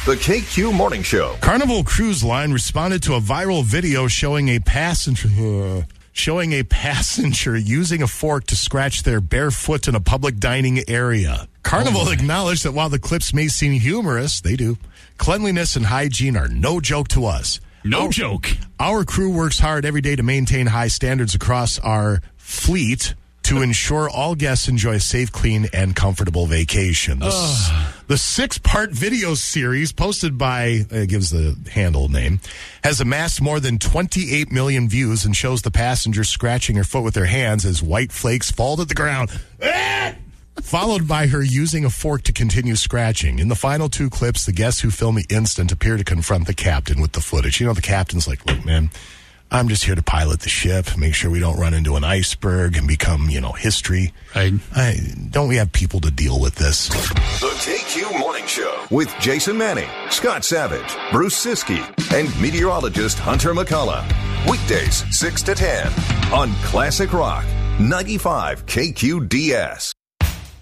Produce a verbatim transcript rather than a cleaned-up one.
The K Q Morning Show. Carnival Cruise Line responded to a viral video showing a passenger uh, showing a passenger using a fork to scratch their bare foot in a public dining area. Carnival oh acknowledged that while the clips may seem humorous, they do. Cleanliness and hygiene are no joke to us. No our, joke. Our crew works hard every day to maintain high standards across our fleet to ensure all guests enjoy a safe, clean, and comfortable vacation. The, uh. the six-part video series posted by, uh, gives the handle name, has amassed more than twenty-eight million views and shows the passenger scratching her foot with their hands as white flakes fall to the ground. Followed by her using a fork to continue scratching. In the final two clips, the guests who film the instant appear to confront the captain with the footage. You know, the captain's like, look, man, I'm just here to pilot the ship, make sure we don't run into an iceberg and become, you know, history. Right. I, don't we have people to deal with this? The K Q Morning Show with Jason Manning, Scott Savage, Bruce Siskey, and meteorologist Hunter McCullough. Weekdays, six to ten on Classic Rock, ninety-five K Q D S.